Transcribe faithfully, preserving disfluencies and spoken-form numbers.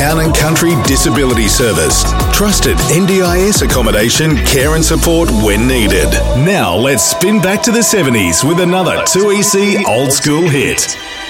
Town and Country Disability Service. Trusted N D I S accommodation, care and support when needed. Now let's spin back to the seventies with another two E C old school hit.